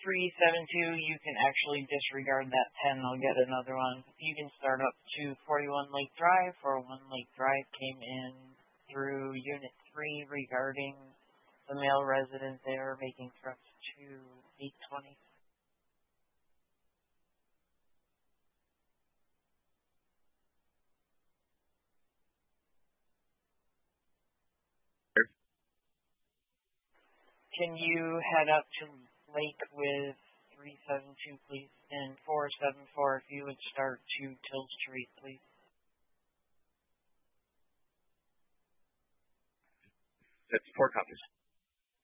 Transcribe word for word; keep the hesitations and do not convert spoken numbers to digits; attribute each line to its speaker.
Speaker 1: three seven two, you can actually disregard that ten. I'll get another one. You can start up to forty-one Lake Drive. forty-one Lake Drive came in through Unit three regarding the male resident there making threats to eight twenty. Can you head up to Lake with three seven two, please, and four seven four, if you would start to Till Street, please.
Speaker 2: That's four copies.